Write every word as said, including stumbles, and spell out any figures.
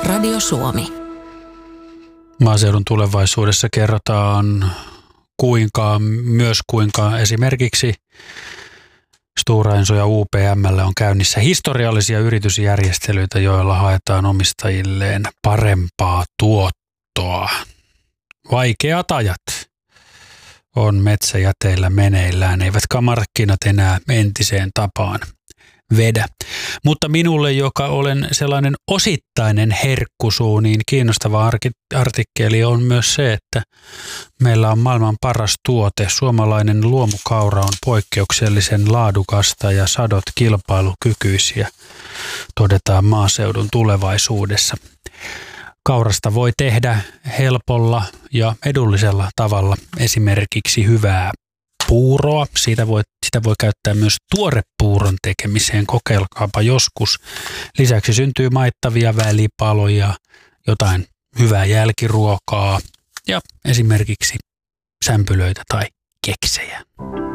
Radio Suomi. Maaseudun tulevaisuudessa kerrotaan kuinka, myös kuinka esimerkiksi Stora Enso ja U P M:llä on käynnissä historiallisia yritysjärjestelyitä, joilla haetaan omistajilleen parempaa tuottoa. Vaikeat ajat on metsäjäteillä meneillään, eivätkä markkinat enää entiseen tapaan vedä. Mutta minulle, joka olen sellainen osittainen herkkusuu, niin kiinnostava artikkeli on myös se, että meillä on maailman paras tuote. Suomalainen luomukaura on poikkeuksellisen laadukasta ja sadot kilpailukykyisiä, todetaan Maaseudun Tulevaisuudessa. Kaurasta voi tehdä helpolla ja edullisella tavalla esimerkiksi hyvää puuroa. Siitä voi, sitä voi käyttää myös tuorepuuron tekemiseen. Kokeilkaapa joskus. Lisäksi syntyy maittavia välipaloja, jotain hyvää jälkiruokaa ja esimerkiksi sämpylöitä tai keksejä.